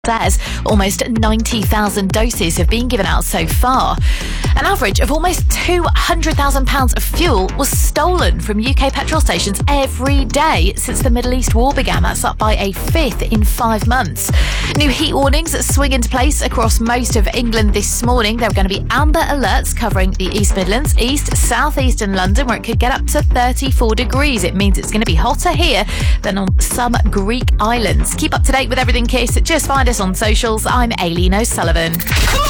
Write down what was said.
says almost 90,000 doses have been given out so far. An average of almost £200,000 of fuel was stolen from UK petrol stations every day since the Middle East war began. That's up by a fifth in 5 months. New heat warnings swing into place across most of England this morning. There are going to be amber alerts covering the East Midlands, East, South East and London, where it could get up to 34 degrees. It means it's going to be hotter here than on some Greek islands. Keep up to date with everything KISS. Just find us on socials. I'm Aileen O'Sullivan.